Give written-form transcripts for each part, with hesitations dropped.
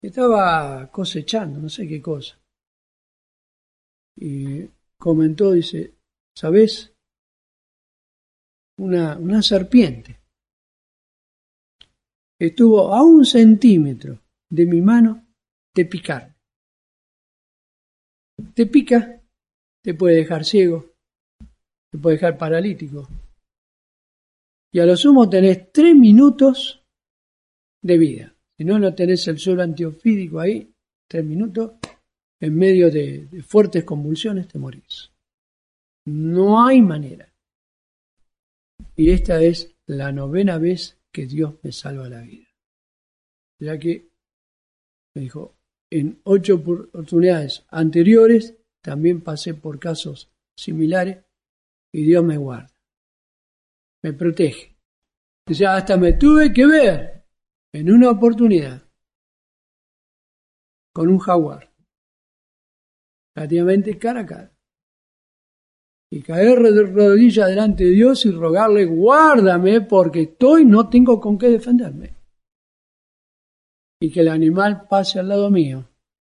estaba cosechando, no sé qué cosa. Y comentó, dice, ¿sabés? Una serpiente estuvo a 1 centímetro de mi mano de picar. Te pica, te puede dejar ciego, te puede dejar paralítico. Y a lo sumo tenés 3 minutos de vida. Si no tenés el suelo antiofídico ahí, 3 minutos, en medio de fuertes convulsiones te morís. No hay manera. Y esta es la 9ª vez que Dios me salva la vida. Ya que, me dijo, en 8 oportunidades anteriores también pasé por casos similares y Dios me guarda, me protege. Dice, hasta me tuve que ver en una oportunidad con un jaguar, prácticamente cara a cara, y caer de rodillas delante de Dios y rogarle, guárdame porque no tengo con qué defenderme. Y que el animal pase al lado mío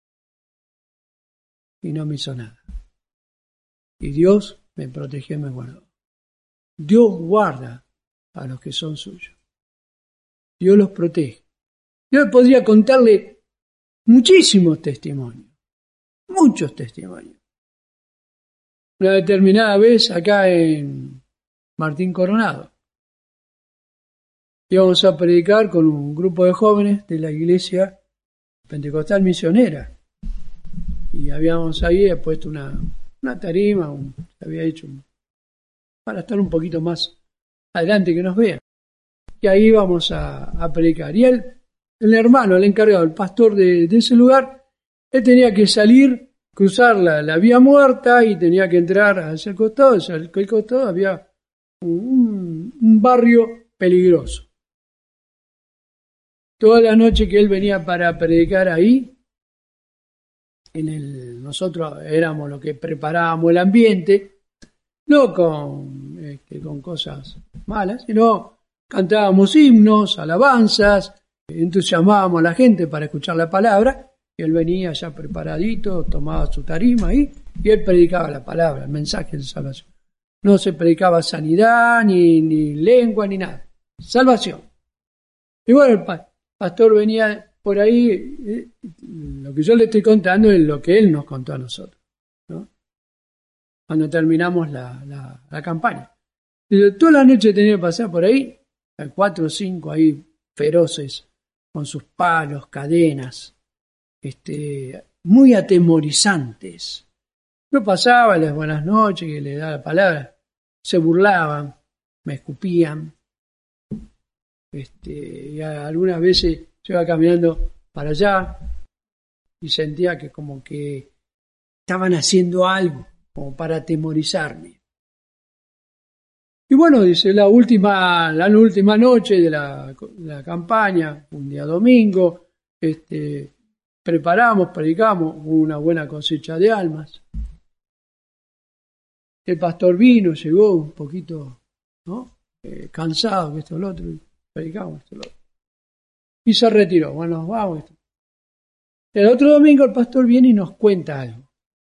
y no me hizo nada. Y Dios me protegió y me guardó. Dios guarda a los que son suyos. Dios los protege. Yo podría contarle muchísimos testimonios, muchos testimonios. Una determinada vez acá en Martín Coronado, íbamos a predicar con un grupo de jóvenes de la iglesia pentecostal misionera. Y habíamos ahí puesto una tarima, había hecho para estar un poquito más adelante que nos vean. Y ahí íbamos a predicar. Y el hermano, el encargado, el pastor de ese lugar, él tenía que salir, cruzar la vía muerta y tenía que entrar hacia el costado. Hacia el costado había un barrio peligroso. Toda la noche que él venía para predicar ahí, nosotros éramos los que preparábamos el ambiente, no con cosas malas, sino cantábamos himnos, alabanzas, entusiasmábamos a la gente para escuchar la palabra, y él venía ya preparadito, tomaba su tarima ahí, y él predicaba la palabra, el mensaje de salvación. No se predicaba sanidad, ni lengua, ni nada. Salvación. Y bueno, el pastor venía por ahí, lo que yo le estoy contando es lo que él nos contó a nosotros, ¿no? Cuando terminamos la campaña. Y toda la noche tenía que pasar por ahí, 4 o 5 ahí feroces, con sus palos, cadenas, muy atemorizantes. Yo pasaba las buenas noches, que le daba la palabra, se burlaban, me escupían, y algunas veces yo iba caminando para allá y sentía que como que estaban haciendo algo como para atemorizarme. Y bueno, dice, la última noche de la campaña, un día domingo, predicamos, hubo una buena cosecha de almas. El pastor vino, llegó un poquito, ¿no? Cansado, que esto lo otro, y predicamos esto lo otro. Y se retiró, bueno, vamos. El otro domingo el pastor viene y nos cuenta algo.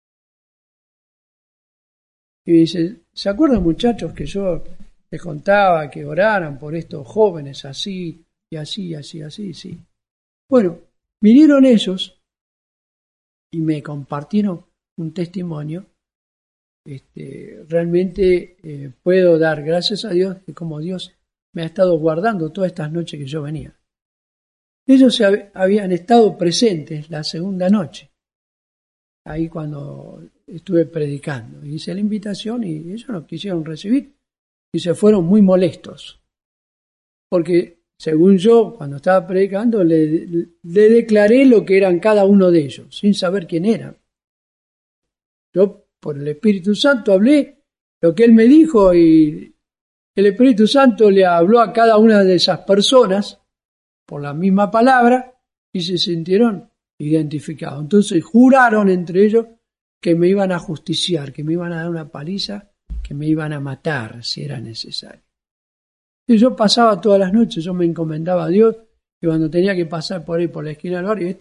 Y dice, ¿se acuerdan, muchachos, que yo les contaba que oraran por estos jóvenes así, y así, así, así, sí? Bueno, vinieron ellos y me compartieron un testimonio. Realmente puedo dar gracias a Dios de cómo Dios me ha estado guardando todas estas noches que yo venía. Ellos habían estado presentes la segunda noche, ahí cuando estuve predicando. Hice la invitación y ellos no quisieron recibir y se fueron muy molestos. Porque, según yo, cuando estaba predicando, le declaré lo que eran cada uno de ellos, sin saber quién eran. Yo, por el Espíritu Santo, hablé lo que él me dijo y el Espíritu Santo le habló a cada una de esas personas por la misma palabra y se sintieron identificados. Entonces juraron entre ellos que me iban a justiciar, que me iban a dar una paliza, que me iban a matar si era necesario. Y yo pasaba todas las noches, yo me encomendaba a Dios y cuando tenía que pasar por ahí por la esquina del barrio,